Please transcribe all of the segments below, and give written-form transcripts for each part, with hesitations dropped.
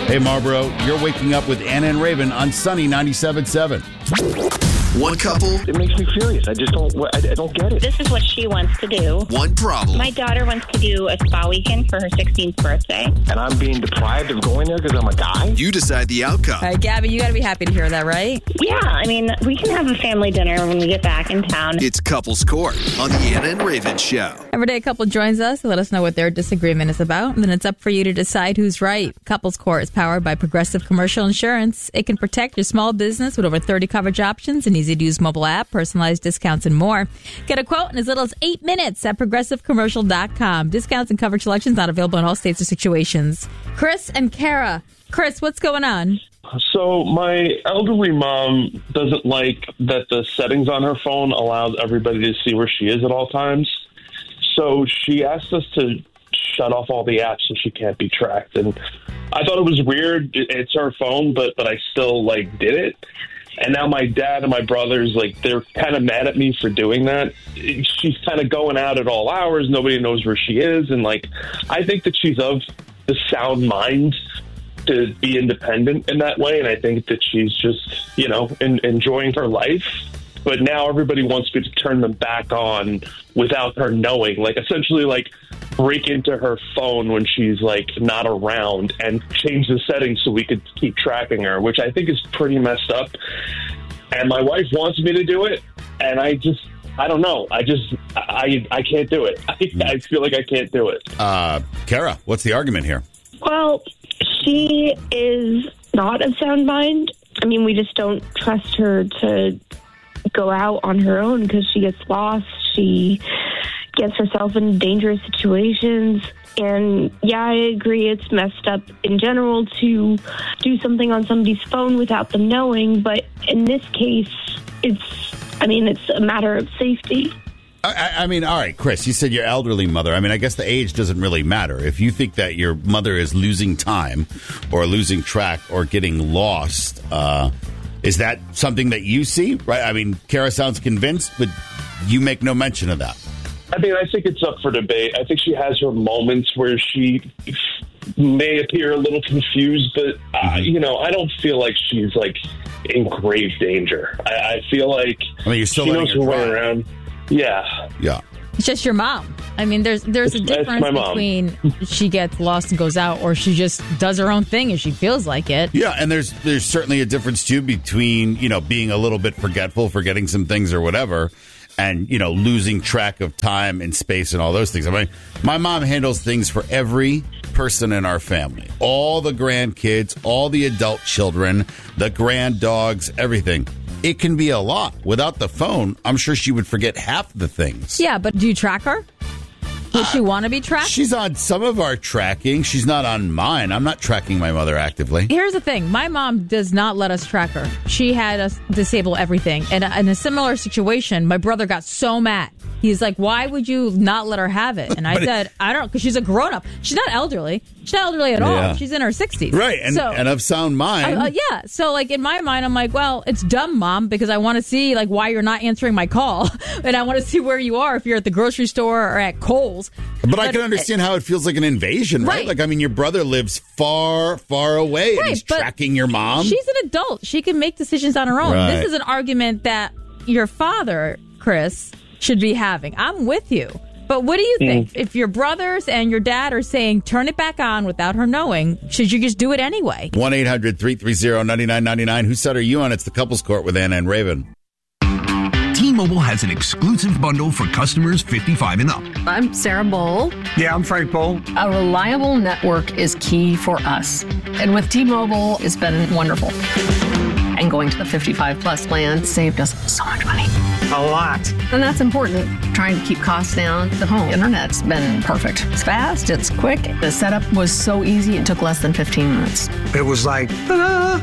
Hey, Marlboro, you're waking up with Anna and Raven on Sunny 97.7. One couple. It makes me furious. I don't get it. This is what she wants to do. One problem. My daughter wants to do a spa weekend for her 16th birthday. And I'm being deprived of going there because I'm a guy? You decide the outcome. All right, Gabby, you got to be happy to hear that, right? Yeah, I mean, we can have a family dinner when we get back in town. It's Couples Court on the Anna and Raven Show. Every day a couple joins us to let us know what their disagreement is about, and then it's up for you to decide who's right. Couples Court is powered by Progressive Commercial Insurance. It can protect your small business with over 30 coverage options, an easy-to-use mobile app, personalized discounts, and more. Get a quote in as little as 8 minutes at progressivecommercial.com. Discounts and coverage selections not available in all states or situations. Chris and Kara. Chris, what's going on? So my elderly mom doesn't like that the settings on her phone allows everybody to see where she is at all times. So she asked us to shut off all the apps so she can't be tracked. And I thought it was weird. It's her phone, but I still did it. And now my dad and my brothers, they're kind of mad at me for doing that. She's kind of going out at all hours. Nobody knows where she is. And I think that she's of the sound mind to be independent in that way. And I think that she's just, enjoying her life. But now everybody wants me to turn them back on without her knowing, essentially break into her phone when she's not around and change the settings so we could keep tracking her, which I think is pretty messed up. And my wife wants me to do it. And I don't know. I can't do it. I feel like I can't do it. Kara, what's the argument here? Well, she is not of sound mind. I mean, we just don't trust her to go out on her own because she gets lost. She gets herself in dangerous situations. And yeah, I agree it's messed up in general to do something on somebody's phone without them knowing. But in this case, it's a matter of safety. I mean, all right, Chris, you said your elderly mother. I mean, I guess the age doesn't really matter. If you think that your mother is losing time or losing track or getting lost, is that something that you see? Right? I mean, Kara sounds convinced, but you make no mention of that. I mean, I think it's up for debate. I think she has her moments where she may appear a little confused, but, I don't feel like she's, in grave danger. I feel like you're still she knows her way around. Yeah. It's just your mom. I mean, there's a difference between she gets lost and goes out, or she just does her own thing and she feels like it. Yeah, and there's certainly a difference, too, between, being a little bit forgetful, forgetting some things or whatever, and, losing track of time and space and all those things. I mean, my mom handles things for every person in our family. All the grandkids, all the adult children, the grand dogs, everything. It can be a lot. Without the phone, I'm sure she would forget half the things. Yeah, but do you track her? Would she want to be tracked? She's on some of our tracking. She's not on mine. I'm not tracking my mother actively. Here's the thing. My mom does not let us track her. She had us disable everything. And in a similar situation, my brother got so mad. He's like, why would you not let her have it? And I said, I don't know, because she's a grown-up. She's not elderly. She's not elderly at all. She's in her 60s. Right, and of sound mind. Yeah, so in my mind, I'm like, well, it's dumb, Mom, because I want to see why you're not answering my call. And I want to see where you are if you're at the grocery store or at Kohl's. But I can understand how it feels like an invasion, right? Your brother lives far, far away, and he's tracking your mom. She's an adult. She can make decisions on her own. Right. This is an argument that your father, Chris, should be having. I'm with you. But what do you think? If your brothers and your dad are saying, turn it back on without her knowing, should you just do it anyway? 1-800-330-9999. Whose side are you on? It's the Couples Court with Anna and Raven. T-Mobile has an exclusive bundle for customers 55 and up. I'm Sarah Bowl. Yeah, I'm Frank Bowl. A reliable network is key for us. And with T-Mobile, it's been wonderful. And going to the 55 plus plan saved us so much money. A lot. And that's important. Trying to keep costs down. The home internet's been perfect. It's fast, it's quick. The setup was so easy, it took less than 15 minutes. It was like, ta-da!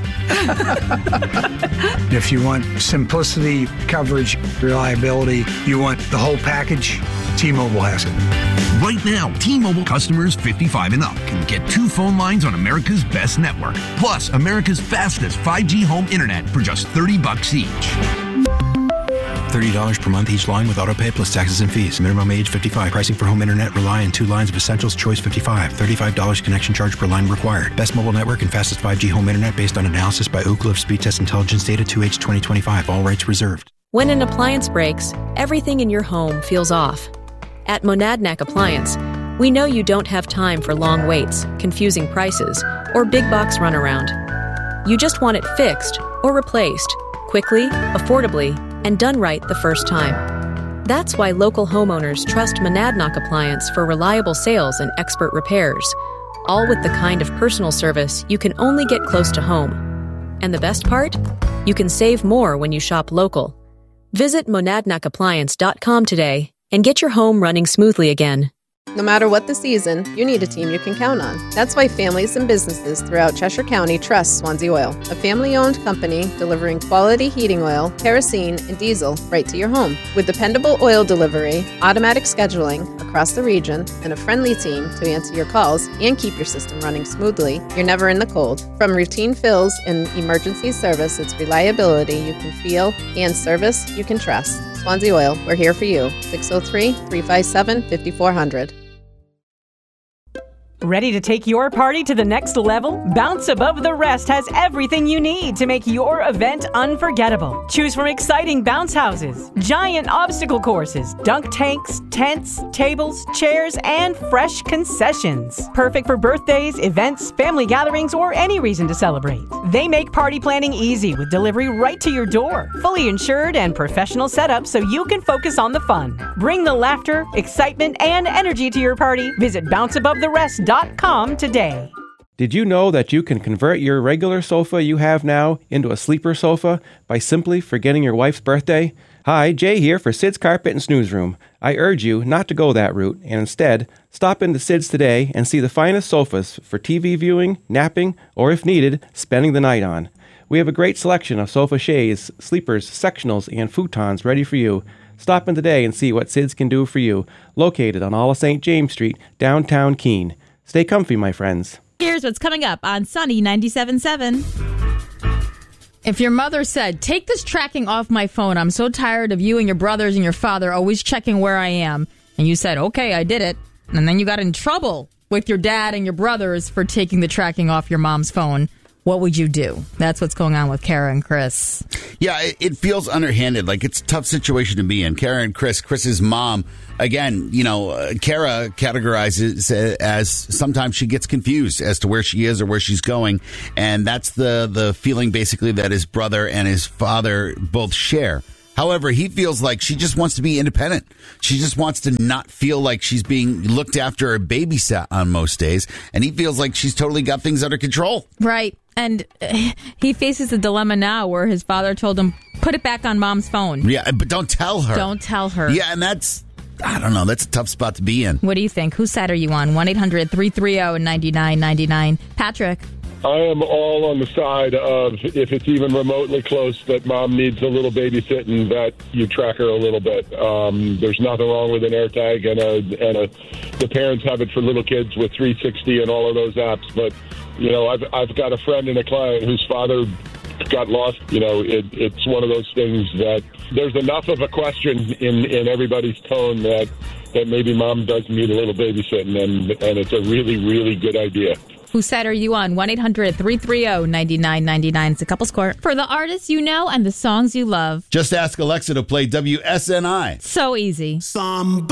If you want simplicity, coverage, reliability, you want the whole package, T-Mobile has it. Right now, T-Mobile customers 55 and up can get 2 phone lines on America's best network, plus America's fastest 5G home internet for just $30 each. $30 per month each line with autopay plus taxes and fees. Minimum age 55. Pricing for home internet rely on 2 lines of Essentials Choice 55. $35 connection charge per line required. Best mobile network and fastest 5G home internet based on analysis by Ookla of Speed Test Intelligence data 2H 2025. All rights reserved. When an appliance breaks, everything in your home feels off. At Monadnock Appliance, we know you don't have time for long waits, confusing prices, or big box runaround. You just want it fixed or replaced, quickly, affordably, and done right the first time. That's why local homeowners trust Monadnock Appliance for reliable sales and expert repairs, all with the kind of personal service you can only get close to home. And the best part? You can save more when you shop local. Visit monadnockappliance.com today and get your home running smoothly again. No matter what the season, you need a team you can count on. That's why families and businesses throughout Cheshire County trust Swansea Oil, a family-owned company delivering quality heating oil, kerosene, and diesel right to your home. With dependable oil delivery, automatic scheduling across the region, and a friendly team to answer your calls and keep your system running smoothly, you're never in the cold. From routine fills and emergency service, it's reliability you can feel and service you can trust. Swansea Oil, we're here for you. 603-357-5400. Ready to take your party to the next level? Bounce Above the Rest has everything you need to make your event unforgettable. Choose from exciting bounce houses, giant obstacle courses, dunk tanks, tents, tables, chairs, and fresh concessions. Perfect for birthdays, events, family gatherings, or any reason to celebrate. They make party planning easy with delivery right to your door. Fully insured and professional setup so you can focus on the fun. Bring the laughter, excitement, and energy to your party. Visit bounceabove.com today. Did you know that you can convert your regular sofa you have now into a sleeper sofa by simply forgetting your wife's birthday? Hi, Jay here for Sid's Carpet and Snooze Room. I urge you not to go that route and instead stop into Sid's today and see the finest sofas for TV viewing, napping, or if needed, spending the night on. We have a great selection of sofa shades, sleepers, sectionals, and futons ready for you. Stop in today and see what Sid's can do for you. Located on all of St. James Street, downtown Keene. Stay comfy, my friends. Here's what's coming up on Sunny 97.7. If your mother said, take this tracking off my phone, I'm so tired of you and your brothers and your father always checking where I am, and you said, okay, I did it, and then you got in trouble with your dad and your brothers for taking the tracking off your mom's phone, what would you do? That's what's going on with Kara and Chris. Yeah, it feels underhanded. Like, it's a tough situation to be in. Kara and Chris's mom, again, Kara categorizes it as sometimes she gets confused as to where she is or where she's going. And that's the feeling, basically, that his brother and his father both share. However, he feels like she just wants to be independent. She just wants to not feel like she's being looked after or babysat on most days. And he feels like she's totally got things under control. Right. And he faces a dilemma now where his father told him, put it back on mom's phone. Yeah, but don't tell her. Don't tell her. Yeah, and that's, I don't know, that's a tough spot to be in. What do you think? Whose side are you on? 1-800-330-9999. Patrick. I am all on the side of, if it's even remotely close, that mom needs a little babysitting, that you track her a little bit. There's nothing wrong with an AirTag, and the parents have it for little kids with 360 and all of those apps. But, I've got a friend and a client whose father got lost. It's one of those things that there's enough of a question in everybody's tone that maybe mom does need a little babysitting, and it's a really, really good idea. Whose side are you on? 1-800-330-9999. It's a couple's court. For the artists you know and the songs you love. Just ask Alexa to play WSNI. So easy. Somebody